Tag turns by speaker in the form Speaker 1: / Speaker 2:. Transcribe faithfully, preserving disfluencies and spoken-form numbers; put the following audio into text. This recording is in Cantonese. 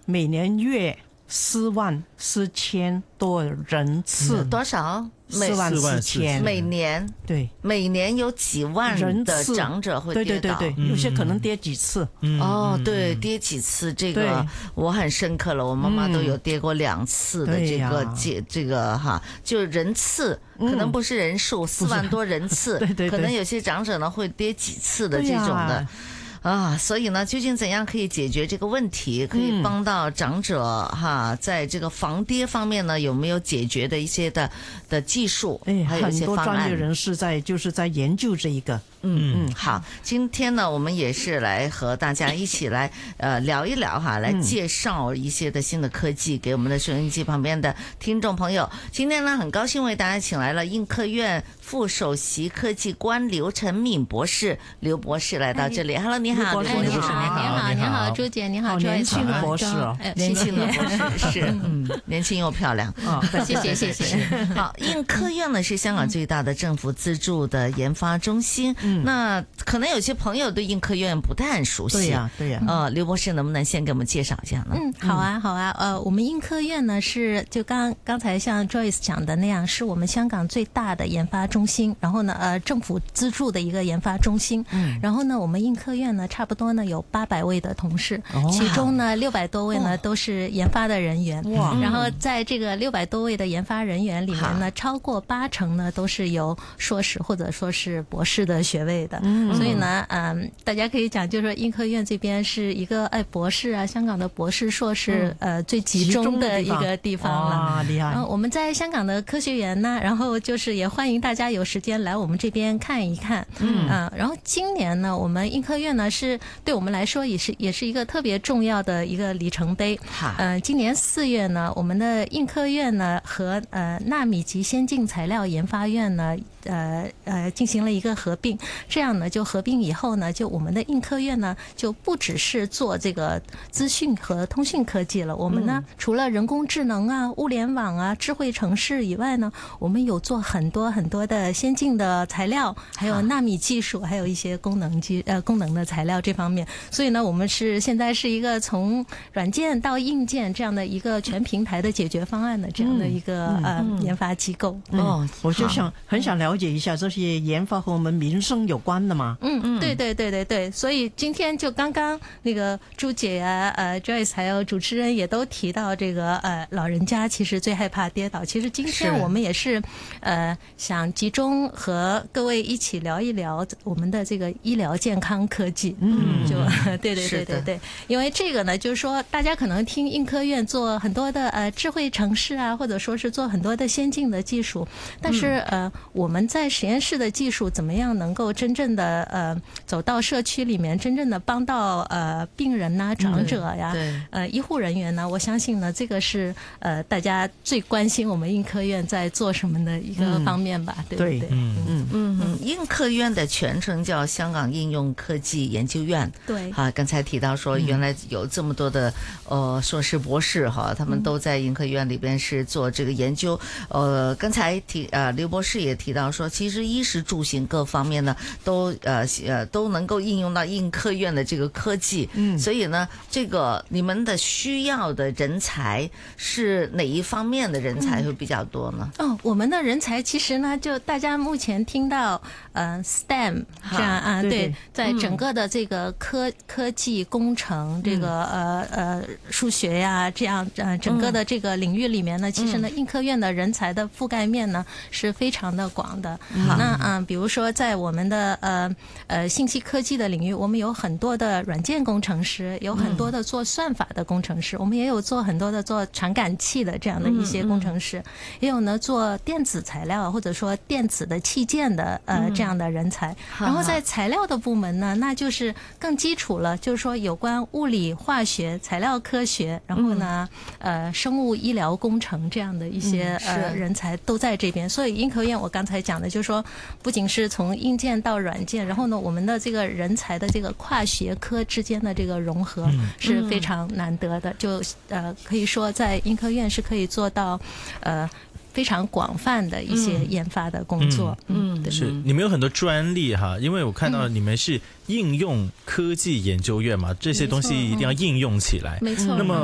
Speaker 1: 每年约四万四千多人次，
Speaker 2: 多少？
Speaker 1: 四万四千，
Speaker 2: 每年
Speaker 1: 对，
Speaker 2: 每年有几万的长者会跌倒，
Speaker 1: 对对对对，有些可能跌几次。
Speaker 2: 嗯、哦，对，跌几次，这个我很深刻了。我妈妈都有跌过两次的这个、嗯、这这个哈，就人次，可能不是人数，四、嗯、万多人次，
Speaker 1: 对对对，
Speaker 2: 可能有些长者呢会跌几次的这种的。啊，所以呢，究竟怎样可以解决这个问题，可以帮到长者、嗯、哈，在这个防跌方面呢，有没有解决的一些的的技术？
Speaker 1: 哎，
Speaker 2: 还有一些方案。
Speaker 1: 很多专业人士在就是在研究这一个。
Speaker 2: 嗯嗯，好，今天呢，我们也是来和大家一起来呃聊一聊哈，来介绍一些的新的科技给我们的收音机旁边的听众朋友。今天呢，很高兴为大家请来了应科院副首席科技官刘成敏博士，刘博士来到这里。Hello， 你好，
Speaker 3: 刘博士，你好，你好，朱姐，你好，
Speaker 1: 年轻的博士哦，
Speaker 2: 年轻的博士是，嗯，年轻又漂亮。
Speaker 3: 哦，谢谢谢谢。
Speaker 2: 好，应科院呢是香港最大的政府资助的研发中心。嗯，那可能有些朋友对应科院不太很熟悉。
Speaker 1: 对呀，对呀。
Speaker 2: 呃，刘博士能不能先给我们介绍一下呢？
Speaker 3: 嗯，好啊，好啊。呃，我们应科院呢是就刚刚才像 Joyce 讲的那样，是我们香港最大的研发中心。然后呢，呃，政府资助的一个研发中心。嗯。然后呢，我们应科院呢，差不多呢有八百位的同事，哦、其中呢六百多位呢、哦、都是研发的人员。哇。然后在这个六百多位的研发人员里面呢，超过八成呢都是有硕士或者说是博士的学位的。嗯。所以呢，嗯，大家可以讲，就是说应科院这边是一个哎博士啊，香港的博士、硕士、嗯、呃最集中的一个地方了。
Speaker 1: 啊，厉害！
Speaker 3: 然后我们在香港的科学园呢，然后就是也欢迎大家有时间来我们这边看一看。嗯啊，然后今年呢，我们应科院呢是对我们来说也是也是一个特别重要的一个里程碑。好，呃，今年四月呢，我们的应科院呢和呃纳米级先进材料研发院呢。呃呃，进行了一个合并，这样呢，就合并以后呢，就我们的应科院呢，就不只是做这个资讯和通讯科技了。我们呢，嗯、除了人工智能啊、物联网啊、智慧城市以外呢，我们有做很多很多的先进的材料，还有纳米技术，还有一些功能技呃功能的材料这方面。所以呢，我们是现在是一个从软件到硬件这样的一个全平台的解决方案的这样的一个、嗯、呃、嗯、研发机构。
Speaker 1: 嗯、哦，我就想很想了解。了解一下这些研发和我们民生有关的吗？
Speaker 3: 嗯嗯，对对对对对，所以今天就刚刚那个朱姐啊、呃 Joyce 还有主持人也都提到这个呃老人家其实最害怕跌倒。其实今天我们也是呃想集中和各位一起聊一聊我们的这个医疗健康科技。嗯，就对对对对对，因为这个呢，就是说大家可能听应科院做很多的呃智慧城市啊，或者说是做很多的先进的技术，但是、嗯、呃我们在实验室的技术怎么样能够真正的呃走到社区里面，真正的帮到呃病人呐、长者呀、嗯、呃医护人员呢？我相信呢，这个是呃大家最关心我们应科院在做什么的一个方面吧，嗯、对不对？
Speaker 1: 对
Speaker 2: 嗯嗯嗯嗯，应科院的全称叫香港应用科技研究院。
Speaker 3: 对，
Speaker 2: 啊，刚才提到说原来有这么多的呃硕士博士哈，他们都在应科院里边是做这个研究。呃，刚才提呃刘博士也提到说，其实衣食住行各方面呢，都呃呃都能够应用到应科院的这个科技。嗯，所以呢，这个你们的需要的人才是哪一方面的人才会比较多呢？
Speaker 3: 嗯、哦，我们的人才其实呢，就大家目前听到呃 S T E M 这样啊，对，对在整个的这个科、嗯、科技工程这个、嗯、呃呃数学呀这样呃整个的这个领域里面呢，嗯、其实呢，应科院的人才的覆盖面呢是非常的广的。嗯、那嗯、呃，比如说在我们的呃呃信息科技的领域，我们有很多的软件工程师，有很多的做算法的工程师，嗯、我们也有做很多的做传感器的这样的一些工程师，嗯嗯、也有呢做电子材料或者说电子的器件的呃、嗯、这样的人才。然后在材料的部门呢，那就是更基础了，就是说有关物理、化学、材料科学，然后呢、嗯、呃生物医疗工程这样的一些、嗯、呃人才都在这边。所以应科院我刚才讲的就是说，不仅是从硬件到软件，然后呢我们的这个人才的这个跨学科之间的这个融合是非常难得的。嗯、就呃可以说在应科院是可以做到呃非常广泛的一些研发的工作。
Speaker 2: 嗯，
Speaker 3: 嗯
Speaker 4: 是你们有很多专利哈，因为我看到你们是应用科技研究院嘛，这些东西一定要应用起来。
Speaker 3: 没错。
Speaker 4: 那么